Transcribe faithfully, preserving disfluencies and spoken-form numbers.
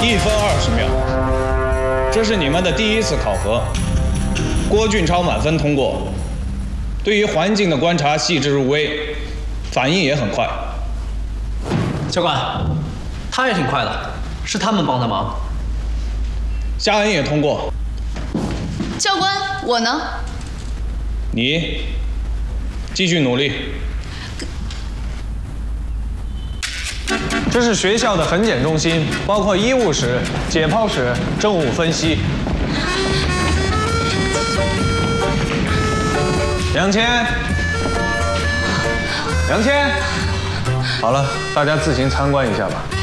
一分二十秒，这是你们的第一次考核。郭俊超满分通过，对于环境的观察细致入微，反应也很快。 教官，他也挺快的，是他们帮的忙。 夏恩也通过。 教官，我呢？ 你继续努力。这是学校的痕检中心，包括医务室、解剖室、政务分析。杨谦，杨谦，好了，大家自行参观一下吧。